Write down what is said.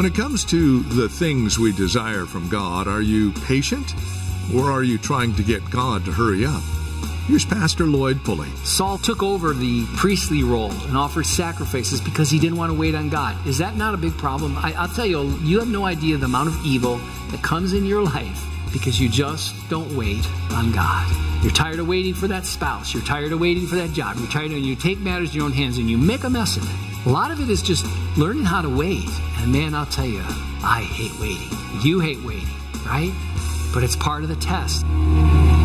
When it comes to the things we desire from God, are you patient or are you trying to get God to hurry up? Here's Pastor Lloyd Pulley. Saul took over the priestly role and offered sacrifices because he didn't want to wait on God. Is that not a big problem? I'll tell you, you have no idea the amount of evil that comes in your life because you just don't wait on God. You're tired of waiting for that spouse. You're tired of waiting for that job. You're tired of, you take matters in your own hands and you make a mess of it. A lot of it is just learning how to wait. And man, I'll tell you, I hate waiting. You hate waiting, right? But it's part of the test.